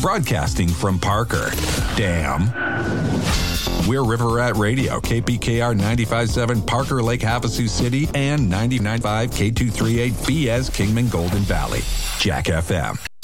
broadcasting from Parker. Damn. We're River Rat Radio, KPKR 95.7 Parker Lake Havasu City and 99.5 K238 BS Kingman Golden Valley. Jack FM.